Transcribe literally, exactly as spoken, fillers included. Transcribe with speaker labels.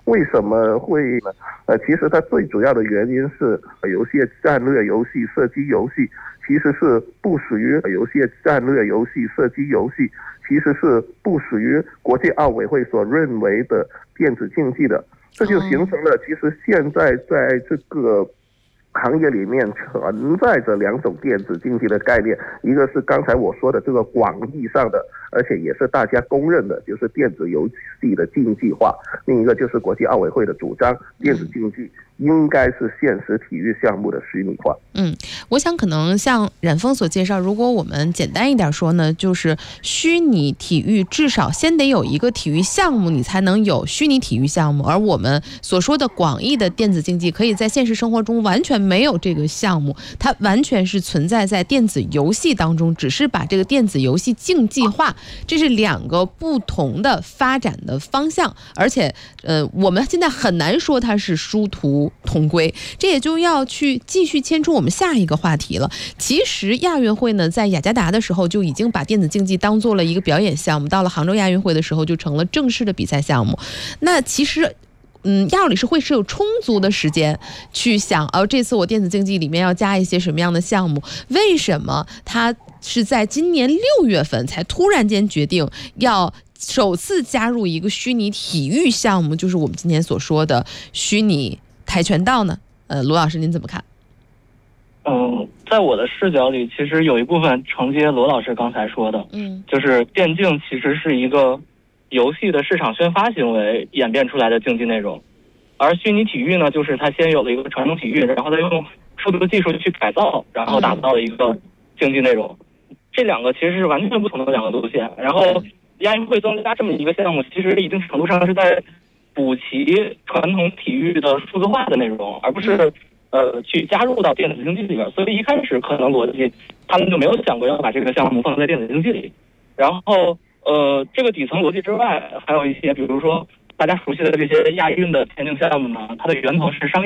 Speaker 1: 为什么会呢？呃，其实它最主要的原因是游戏战略游戏、射击游戏其实是不属于游戏战略游戏、射击游戏，其实是不属于国际奥委会所认为的电子竞技的。这就形成了，其实现在在这个行业里面存在着两种电子竞技的概念，一个是刚才我说的这个广义上的，而且也是大家公认的，就是电子游戏的竞技化；另一个就是国际奥委会的主张，电子竞技应该是现实体育项目的虚拟化。
Speaker 2: 嗯，我想可能像冉峰所介绍，如果我们简单一点说呢，就是虚拟体育至少先得有一个体育项目，你才能有虚拟体育项目。而我们所说的广义的电子竞技，可以在现实生活中完全没有这个项目，它完全是存在在电子游戏当中，只是把这个电子游戏竞技化，这是两个不同的发展的方向。而且，呃，我们现在很难说它是殊途同归，这也就要去继续牵出我们下一个话题了。其实亚运会呢，在雅加达的时候就已经把电子竞技当做了一个表演项目，到了杭州亚运会的时候就成了正式的比赛项目。那其实嗯，亚奥理事会是有充足的时间去想，哦，这次我电子竞技里面要加一些什么样的项目？为什么它是在今年六月份才突然间决定要首次加入一个虚拟体育项目，就是我们今天所说的虚拟跆拳道呢？呃，罗老师您怎么看？
Speaker 3: 嗯，在我的视角里，其实有一部分承接罗老师刚才说的，嗯，就是电竞其实是一个游戏的市场宣发行为演变出来的竞技内容，而虚拟体育呢，就是它先有了一个传统体育，然后再用数字技术去改造，然后打造了一个竞技内容。这两个其实是完全不同的两个路线。然后亚运会增加这么一个项目，其实一定程度上是在补齐传统体育的数字化的内容，而不是呃去加入到电子竞技里边。所以一开始可能逻辑他们就没有想过要把这个项目放在电子竞技里。然后呃，这个底层逻辑之外，还有一些，比如说大家熟悉的这些亚运的田径项目呢，它的源头是商业。